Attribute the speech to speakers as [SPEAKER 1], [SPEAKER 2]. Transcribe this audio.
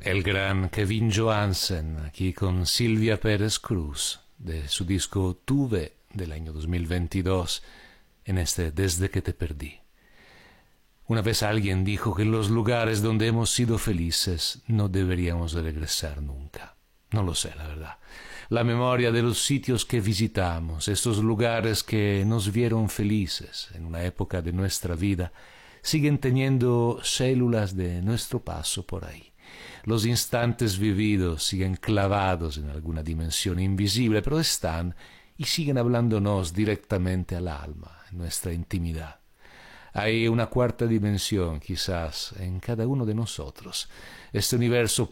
[SPEAKER 1] El gran Kevin Johansen, aquí con Silvia Pérez Cruz, de su disco Tuve del año 2022, en este Desde que te perdí. Una vez alguien dijo que en los lugares donde hemos sido felices no deberíamos regresar nunca. No lo sé, la verdad. La memoria de los sitios que visitamos, estos lugares que nos vieron felices en una época de nuestra vida, siguen teniendo células de nuestro paso por ahí. Los instantes vividos siguen clavados en alguna dimensión invisible, pero están y siguen hablándonos directamente al alma, en nuestra intimidad. Hay una cuarta dimensión, quizás, en cada uno de nosotros. Este universo